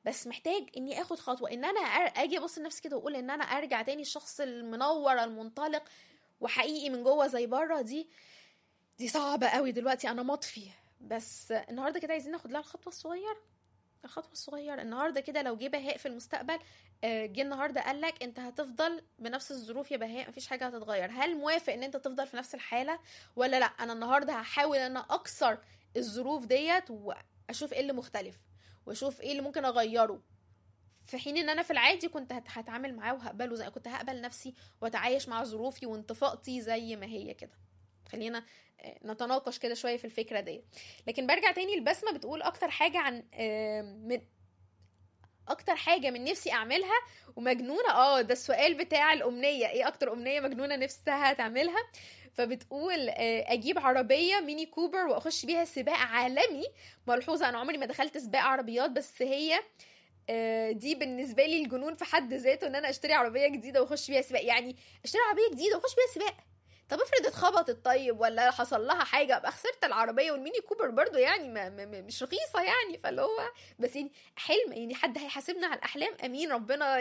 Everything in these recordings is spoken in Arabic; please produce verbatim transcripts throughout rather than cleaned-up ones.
بس محتاج اني اخد خطوه ان انا اجي ابص لنفسي كده واقول ان انا ارجع تاني الشخص المنور المنطلق وحقيقي من جوه زي بره. دي دي صعبه قوي دلوقتي، انا مطفي. بس النهارده كده عايزين ناخد لها الخطوه الصغيره، الخطوه الصغيره. النهارده كده لو جه بهاء في المستقبل، جه النهارده قال لك انت هتفضل بنفس الظروف يا بهاء، مفيش حاجه هتتغير، هل موافق ان انت تفضل في نفس الحاله ولا لا؟ انا النهارده هحاول ان انا اكسر الظروف ديت واشوف ايه اللي مختلف واشوف ايه اللي ممكن اغيره، في حين ان انا في العادي كنت هتعامل معاه وهقبله، زي كنت هقبل نفسي واتعايش مع ظروفي وانطفاقتي زي ما هي كده. خلينا نتناقش كده شويه في الفكره دي. لكن برجع تاني البسمه بتقول اكتر حاجه عن من اكتر حاجه من نفسي اعملها ومجنونه. اه ده السؤال بتاع الامنيه، ايه اكتر امنيه مجنونه نفسها تعملها؟ فبتقول اجيب عربيه ميني كوبر واخش بيها سباق عالمي. ملحوظه انا عمري ما دخلت سباق عربيات، بس هي دي بالنسبه لي الجنون في حد ذاته، ان انا اشتري عربيه جديده واخش بيها سباق. يعني اشتري عربيه جديده واخش بيها سباق، طب افرض اتخبطت طيب ولا حصل لها حاجه ابقى خسرت العربيه. والميني كوبر برضو يعني ما ما مش رخيصه يعني، فاللي هو بس يعني حلم، يعني حد هيحاسبنا على الاحلام، امين ربنا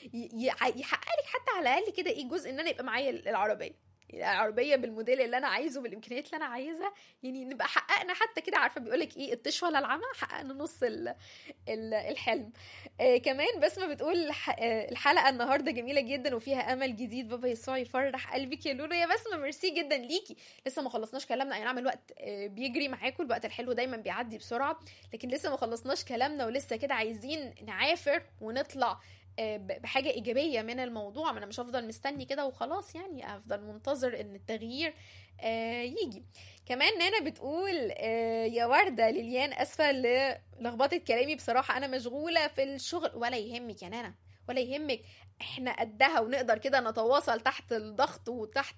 يحقق لك حتى على الاقل كده ايه جزء ان انا يبقى معايا العربيه العربيه بالموديل اللي انا عايزه بالامكانيات اللي انا عايزها، يعني نبقى حققنا حتى كده. عارفه بيقولك ايه الطش ولا العمى، حققنا نص ال ال الحلم. آه كمان بسمه بتقول آه الحلقه النهارده جميله جدا وفيها امل جديد، بابا يسوع يفرح قلبك يا لولو. يا بسمه ميرسي جدا ليكي. لسه ما خلصناش كلامنا، اي نعم الوقت آه بيجري معاكم، الوقت الحلو دايما بيعدي بسرعه، لكن لسه ما خلصناش كلامنا ولسه كده عايزين نعافر ونطلع بحاجة إيجابية من الموضوع. ما أنا مش هفضل مستني كده وخلاص، يعني أفضل منتظر إن التغيير آه يجي. كمان نانا بتقول آه يا وردة ليليان أسفة للخبطة كلامي، بصراحة أنا مشغولة في الشغل. ولا يهمك يا نانا، ولا يهمك، احنا قدها ونقدر كده نتواصل تحت الضغط وتحت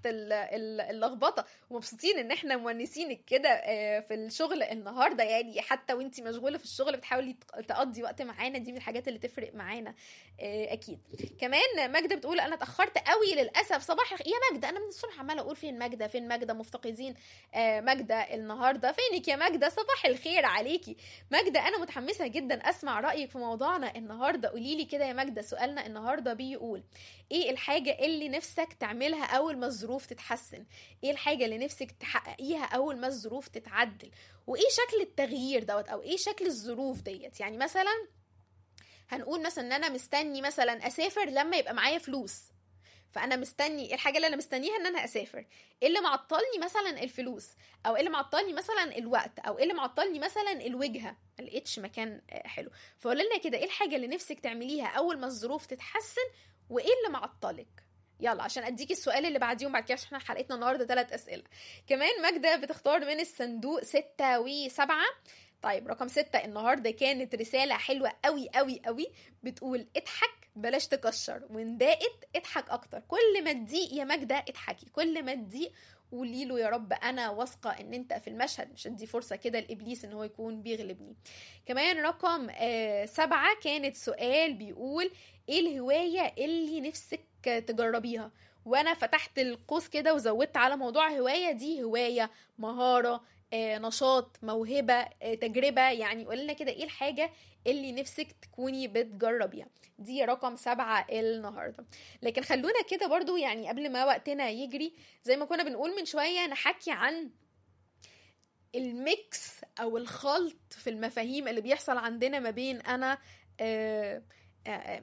اللخبطه، ومبسوطين ان احنا مونسينك كده في الشغل النهارده. يعني حتى وانتي مشغوله في الشغل بتحاولي تقضي وقت معانا، دي من الحاجات اللي تفرق معانا اكيد. كمان ماجده بتقول انا اتاخرت قوي للاسف. صباح الخير يا ماجده، انا من الصبح عماله اقول فين ماجده فين ماجده، مفتقدين ماجده النهارده. فينك يا ماجده؟ صباح الخير عليكي ماجده. انا متحمسه جدا اسمع رايك في موضوعنا النهارده. قولي لي كده يا ماجده، سؤالنا النهارده بيقول ايه الحاجه اللي نفسك تعملها اول ما الظروف تتحسن؟ ايه الحاجه اللي نفسك تحققيها اول ما الظروف تتعدل؟ وايه شكل التغيير دوت او ايه شكل الظروف ديت؟ يعني مثلا هنقول مثلا ان انا مستني مثلا اسافر لما يبقى معايا فلوس، فانا مستني الحاجه اللي انا مستنيها ان انا اسافر. ايه اللي معطلني؟ مثلا الفلوس، او ايه اللي معطلني مثلا الوقت، او ايه اللي معطلني مثلا الوجهه، ما لقيتش مكان حلو. فقول لنا كده ايه الحاجه اللي نفسك تعمليها اول ما الظروف تتحسن، وايه اللي معطلك؟ يلا عشان اديكي السؤال اللي بعديهم بعد كده، عشان احنا حلقتنا النهارده ثلاث اسئله. كمان ماجده بتختار من الصندوق ستة وسبعة. طيب رقم ستة النهارده كانت رساله حلوه قوي قوي قوي، بتقول اضحك بلاش تكشر، وان ضاقت اضحك اكتر. كل ما تضيق يا ماجده اضحكي، كل ما تضيق قولي له يا رب انا واثقه ان انت في المشهد، مش هدي فرصه كده لابليس ان هو يكون بيغلبني. كمان رقم آه سبعة كانت سؤال بيقول ايه الهوايه اللي نفسك تجربيها؟ وانا فتحت القوس كده وزودت على موضوع هوايه دي، هوايه، مهاره، آه، نشاط، موهبة، آه، تجربة. يعني قولنا كده ايه الحاجة اللي نفسك تكوني بتجربيها. دي رقم سبعة النهاردة. لكن خلونا كده برضو يعني قبل ما وقتنا يجري زي ما كنا بنقول من شوية نحكي عن الميكس او الخلط في المفاهيم اللي بيحصل عندنا ما بين انا آه آه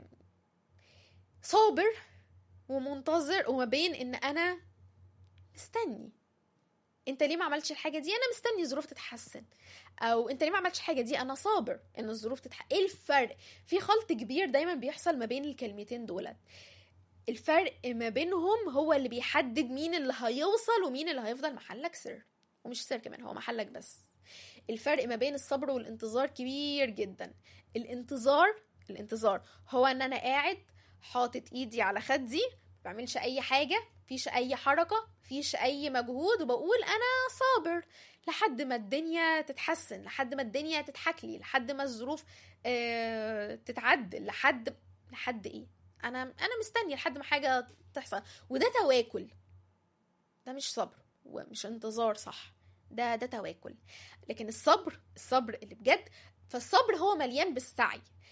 صابر ومنتظر، وما بين ان انا مستني. انت ليه ما عملتش الحاجه دي؟ انا مستني الظروف تتحسن. او انت ليه ما عملتش حاجه دي؟ انا صابر ان الظروف تتحسن. ايه الفرق؟ في خلط كبير دايما بيحصل ما بين الكلمتين دولت. الفرق ما بينهم هو اللي بيحدد مين اللي هيوصل ومين اللي هيفضل محلك سر، ومش سر كمان، هو محلك بس. الفرق ما بين الصبر والانتظار كبير جدا. الانتظار الانتظار هو ان انا قاعد حاطط ايدي على خدي، ما بعملش اي حاجه، مفيش اي حركه، مفيش اي مجهود، وبقول انا صابر لحد ما الدنيا تتحسن، لحد ما الدنيا تضحك لي، لحد ما الظروف اه تتعدل، لحد لحد ايه انا انا مستني لحد ما حاجه تحصل. وده تواكل، ده مش صبر ومش انتظار، صح؟ ده ده تواكل. لكن الصبر الصبر اللي بجد، فالصبر هو مليان بالسعي.